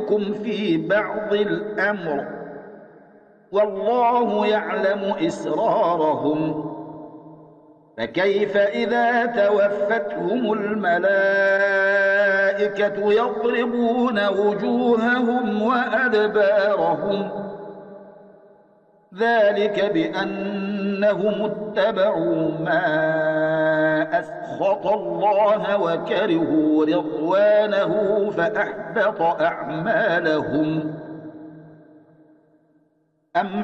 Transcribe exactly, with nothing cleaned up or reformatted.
ينازعوكم في بعض الأمر والله يعلم إسرارهم فكيف إذا توفتهم الملائكة يضربون وجوههم وأدبارهم ذلك بأنهم اتبعوا ما أسخط الله وكرهوا رضوانه فأحبط أعمالهم. أم